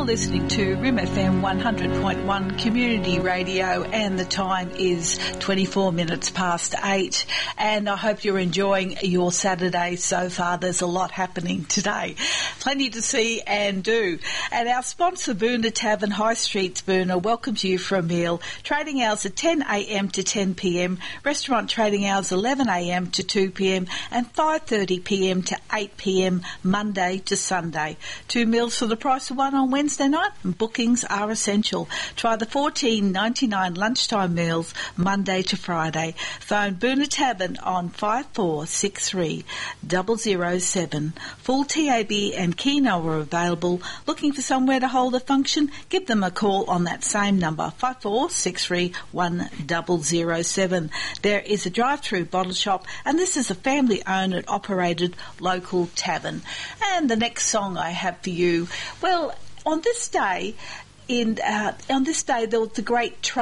You're listening to Rim FM 100.1 Community Radio, and the time is 24 minutes past 8, and I hope you're enjoying your Saturday so far. There's a lot happening today. Plenty to see and do. And our sponsor, Boona Tavern, High Street's Boona, welcomes you for a meal. Trading hours are 10 a.m. to 10 p.m. Restaurant trading hours 11 a.m. to 2 p.m. and 5:30 p.m. to 8 p.m. Monday to Sunday. 2 meals for the price of one on Wednesday night, and bookings are essential. Try the $14.99 lunchtime meals Monday to Friday. Phone Boona Tavern on 5463 007. Full TAB and Keno are available. Looking for somewhere to hold a function? Give them a call on that same number, 5463 1007. There is a drive-through bottle shop, and this is a family-owned and operated local tavern. And the next song I have for you, well, on this day, there was the great